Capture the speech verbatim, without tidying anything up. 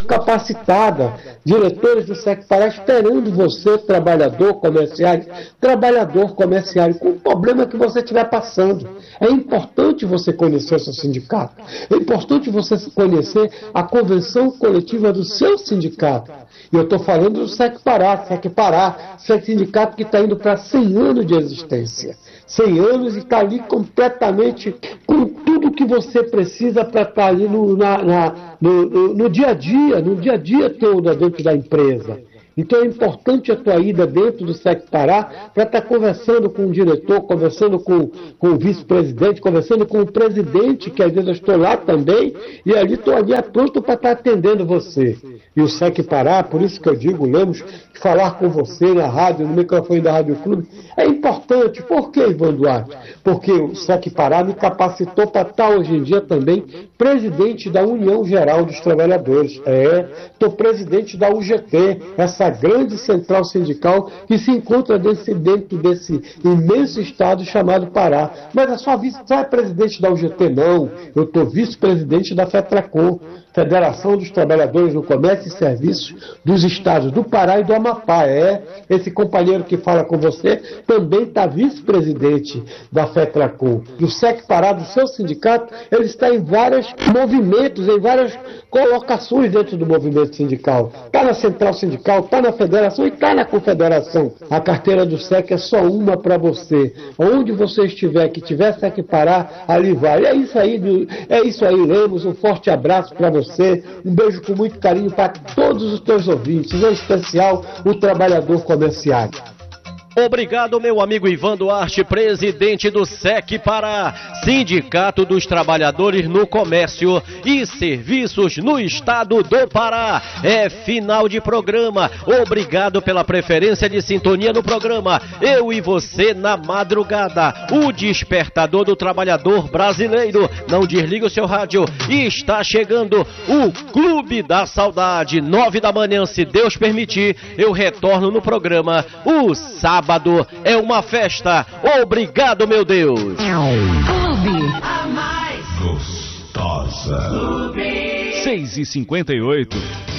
muito capacitada, diretores do SEC Pará esperando você, trabalhador comerciário, trabalhador comerciário, com o problema que você estiver passando. É importante você conhecer o seu sindicato, é importante você conhecer a convenção coletiva do seu sindicato. E eu estou falando do SEC Pará, SEC Pará, SEC Sindicato que está indo para cem anos de existência. cem anos e está ali completamente com tudo que você precisa para estar ali no, na, na, no, no, no dia a dia, no dia a dia todo dentro da empresa. Então é importante a tua ida dentro do SEC Pará para estar conversando com o diretor, conversando com, com o vice-presidente, conversando com o presidente, que às vezes eu estou lá também, e ali estou ali pronto para estar atendendo você. E o SEC Pará, por isso que eu digo, Lemos, falar com você na rádio, no microfone da Rádio Clube, é importante. Por que, Ivan Duarte? Porque o SEC Pará me capacitou para estar hoje em dia também presidente da União Geral dos Trabalhadores. É, estou presidente da U G T, essa grande central sindical que se encontra desse, dentro desse imenso estado chamado Pará. Mas a sua vice não é presidente da U G T, não. Eu estou vice-presidente da FETRACOM, Federação dos Trabalhadores no Comércio e Serviços dos Estados do Pará e do Amapá. É, esse companheiro que fala com você também está vice-presidente da FETRACOM. Do SEC Pará, do seu sindicato, ele está em vários movimentos, em várias colocações dentro do movimento sindical. Está na central sindical, está na federação e está na confederação. A carteira do SEC é só uma para você. Onde você estiver, que tiver SEC Pará, ali vai. É isso aí, é isso aí, Lemos. Um forte abraço para você. Um beijo com muito carinho para todos os teus ouvintes, em especial o trabalhador comerciário. Obrigado, meu amigo Ivan Duarte, presidente do SEC Pará, Sindicato dos Trabalhadores no Comércio e Serviços no Estado do Pará. É final de programa. Obrigado pela preferência de sintonia no programa. Eu e você na madrugada. O despertador do trabalhador brasileiro. Não desliga o seu rádio. E está chegando o Clube da Saudade. Nove da manhã, se Deus permitir, eu retorno no programa. O sábado. Sábado é uma festa. Obrigado, meu Deus. Clube. A mais gostosa. Clube. seis e cinquenta e oito.